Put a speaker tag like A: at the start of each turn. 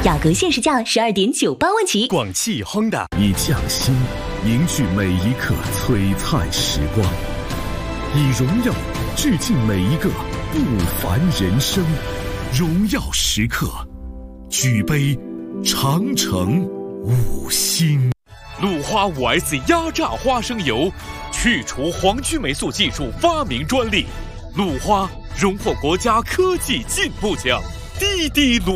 A: 雅阁限时价12.98万起。
B: 广汽Honda
C: 以匠心凝聚每一刻璀璨时光，以荣耀致敬每一个不凡人生。荣耀时刻，举杯长城5星。
B: 鲁花5S 压榨花生油，去除黄曲霉素技术发明专利。鲁花荣获国家科技进步奖，滴滴鲁。